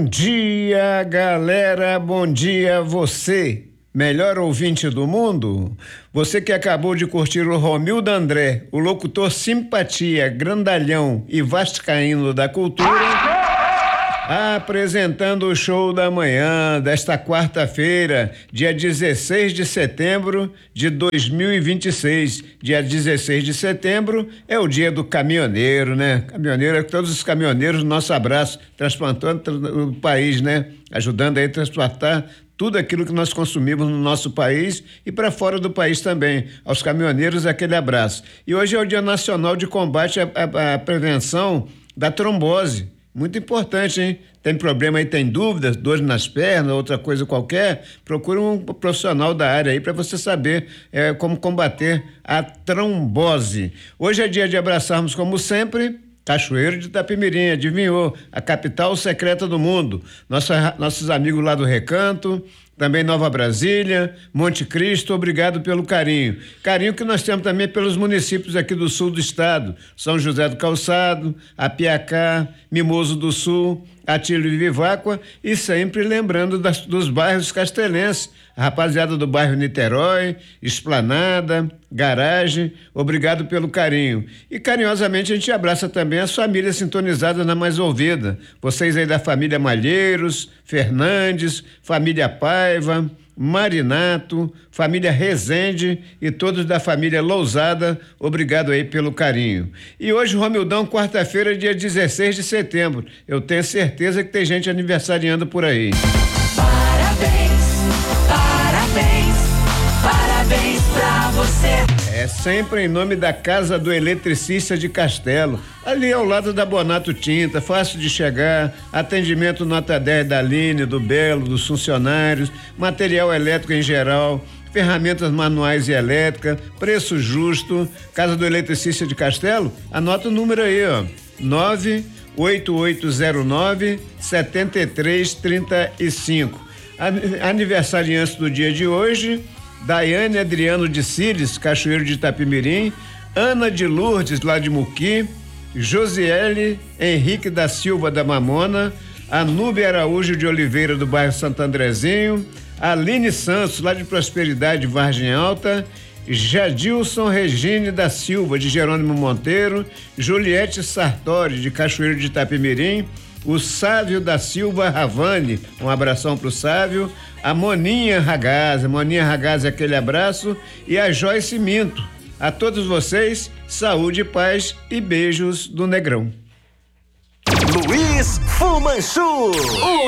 dia, galera, bom dia você, melhor ouvinte do mundo. Você que acabou de curtir o Romildo André, o locutor simpatia, grandalhão e vascaíno da cultura, apresentando o show da manhã desta quarta-feira, dia 16 de setembro de 2026. Dia 16 de setembro é o dia do caminhoneiro, né? Caminhoneiro, todos os caminhoneiros, nosso abraço, transplantando o país, né? Ajudando aí a transportar tudo aquilo que nós consumimos no nosso país e para fora do país também. Aos caminhoneiros, aquele abraço. E hoje é o Dia Nacional de Combate à Prevenção da Trombose. Muito importante, hein? Tem problema aí, tem dúvidas, dores nas pernas, outra coisa qualquer, procure um profissional da área aí para você saber como combater a trombose. Hoje é dia de abraçarmos, como sempre, Cachoeiro de Itapemirim, adivinhou? A capital secreta do mundo. Nossos amigos lá do Recanto, também Nova Brasília, Monte Cristo, obrigado pelo carinho. Carinho que nós temos também pelos municípios aqui do sul do estado, São José do Calçado, Apiacá, Mimoso do Sul, Atílio de Viváqua, e sempre lembrando dos bairros castelenses, a rapaziada do bairro Niterói, Esplanada, Garagem, obrigado pelo carinho. E carinhosamente a gente abraça também as famílias sintonizadas na Mais Ouvida. Vocês aí da família Malheiros, Fernandes, família Paiva, Marinato, família Rezende e todos da família Lousada, obrigado aí pelo carinho. E hoje, Romildão, quarta-feira, dia 16 de setembro. Eu tenho certeza que tem gente aniversariando por aí. Parabéns pra você. É sempre em nome da Casa do Eletricista de Castelo, ali ao lado da Bonato Tinta, fácil de chegar, atendimento nota 10 da Aline, do Belo, dos funcionários, material elétrico em geral, ferramentas manuais e elétrica, preço justo. Casa do Eletricista de Castelo, anota o número aí, ó, 98809-7335. Aniversariantes do dia de hoje: Daiane Adriano de Cires, Cachoeiro de Itapemirim, Ana de Lourdes, lá de Muqui, Josiele Henrique da Silva da Mamona, Anúbia Araújo de Oliveira, do bairro Santo Andrezinho, Aline Santos, lá de Prosperidade, Vargem Alta, Jadilson Regine da Silva, de Jerônimo Monteiro, Juliette Sartori, de Cachoeiro de Itapemirim, o Sávio da Silva Ravani, um abração pro Sávio, a Moninha Ragazzi, aquele abraço, e a Joyce Minto. A todos vocês, saúde, paz e beijos do Negrão. Luiz Fumanchu,